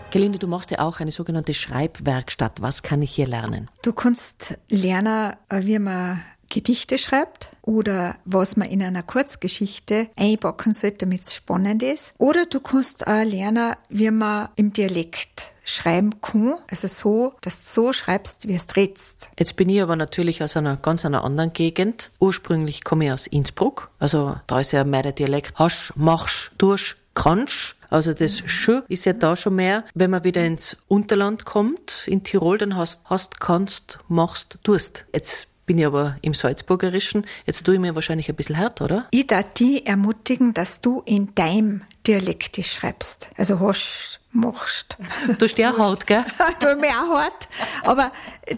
Gelinde, du machst ja auch eine sogenannte Schreibwerkstatt. Was kann ich hier lernen? Du kannst lernen, wie man Gedichte schreibt oder was man in einer Kurzgeschichte einpacken sollte, damit es spannend ist. Oder du kannst auch lernen, wie man im Dialekt schreiben kann. Also so, dass du so schreibst, wie es redst. Jetzt bin ich aber natürlich aus einer ganz anderen Gegend. Ursprünglich komme ich aus Innsbruck. Also da ist ja mehr der Dialekt. Hasch, machsch, dursch, kannsch. Also das Sch ist ja da schon mehr. Wenn man wieder ins Unterland kommt, in Tirol, dann hast, kannst, machst, tust. Jetzt bin ich aber im Salzburgerischen. Jetzt tue ich mir wahrscheinlich ein bisschen härter, oder? Ich darf dich ermutigen, dass du in deinem Dialekt schreibst. Also hast, machst. Du stehst auch hart, gell? Du mir auch hart. Aber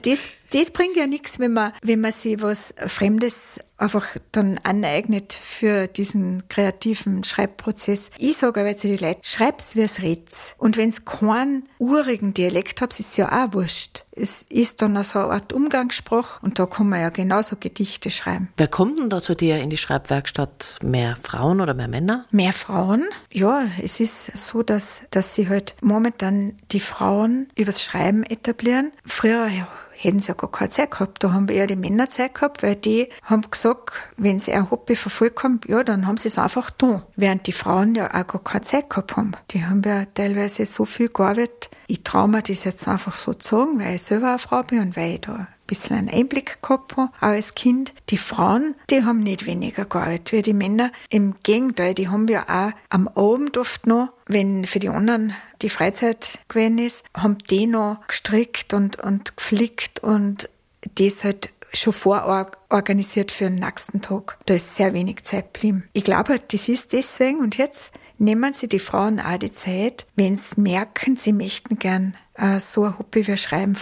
das bringt ja nichts, wenn man sich was Fremdes einfach dann aneignet für diesen kreativen Schreibprozess. Ich sage aber zu den Leuten, schreib's, wie es red's. Und wenn's keinen urigen Dialekt habt, ist es ja auch wurscht. Es ist dann so eine Art Umgangssprache und da kann man ja genauso Gedichte schreiben. Wer kommt denn da zu dir in die Schreibwerkstatt? Mehr Frauen oder mehr Männer? Mehr Frauen? Ja, es ist so, dass sie halt momentan die Frauen übers Schreiben etablieren. Früher hätten sie ja gar keine Zeit gehabt. Da haben wir eher die Männer Zeit gehabt, weil die haben gesagt, wenn sie ein Hobby verfolgt haben, ja, dann haben sie es einfach getan. Während die Frauen ja auch gar keine Zeit gehabt haben. Die haben ja teilweise so viel gearbeitet. Ich traue mir das jetzt einfach so zu sagen, weil ich selber eine Frau bin und weil ich da ein bisschen einen Einblick gehabt habe, auch als Kind. Die Frauen, die haben nicht weniger gearbeitet wie die Männer. Im Gegenteil, die haben ja auch am Abend oft noch, wenn für die anderen die Freizeit gewesen ist, haben die noch gestrickt und geflickt und das halt schon vororganisiert für den nächsten Tag. Da ist sehr wenig Zeit geblieben. Ich glaube halt, das ist deswegen und jetzt nehmen sich die Frauen auch die Zeit, wenn sie merken, sie möchten gern so ein Hobby wie Schreiben